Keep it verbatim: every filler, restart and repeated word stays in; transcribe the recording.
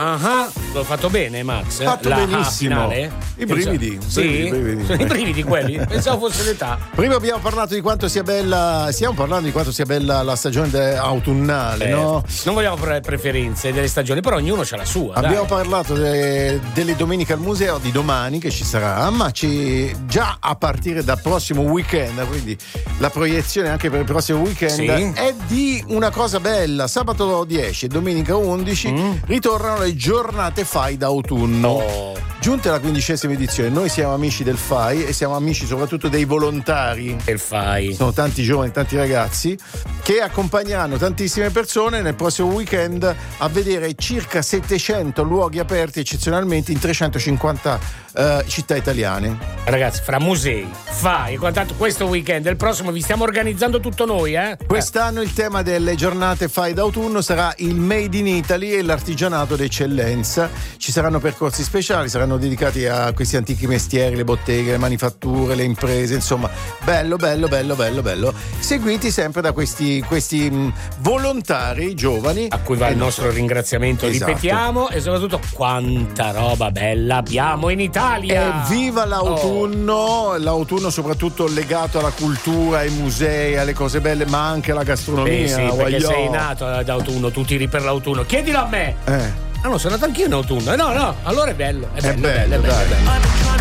Ah, l'ho fatto bene, Max? Fatto La benissimo. finale? I brividi. Sì? I brividi. Sono i brividi quelli? Pensavo fosse l'età. Prima abbiamo parlato di quanto sia bella, stiamo parlando di quanto sia bella la stagione de- autunnale, Eh, no? Non vogliamo pre- preferenze delle stagioni, però ognuno ha la sua. Abbiamo dai. parlato de- delle domeniche al museo di domani che ci sarà, ma ci, già a partire dal prossimo weekend, quindi la proiezione anche per il prossimo weekend Sì. è di una cosa bella. Sabato dieci e domenica undici Mm. ritornano le giornate F A I d'autunno. Oh. Giunte alla quindicesima edizione, noi siamo amici del F A I e siamo amici soprattutto dei volontari. Che fai? Sono tanti giovani, tanti ragazzi che accompagneranno tantissime persone nel prossimo weekend a vedere circa settecento luoghi aperti eccezionalmente in trecentocinquanta eh, città italiane. Ragazzi, fra musei, fai, quant'altro questo weekend e il prossimo vi stiamo organizzando tutto noi, eh? Quest'anno il tema delle giornate F A I d'autunno sarà il Made in Italy e l'artigianato d'eccellenza. Ci saranno percorsi speciali, saranno dedicati a questi antichi mestieri, le botteghe, le manifatture, le imprese, insomma, bello, bello, bello, bello, bello. Seguiti sempre da questi, questi mh, volontari giovani. A cui va E il nostro ringraziamento, Esatto. ripetiamo, e soprattutto quanta roba bella abbiamo in Italia. Evviva l'autunno, oh. l'autunno soprattutto legato alla cultura, ai musei, alle cose belle, ma anche alla gastronomia. Eh sì, perché voglio... sei nato ad autunno, tu tiri per l'autunno. Chiedilo a me. Eh. Ah no, sono nato anch'io in autunno. Eh, no, no, allora è bello. È bello, È bello, bello, è bello, dai. è bello.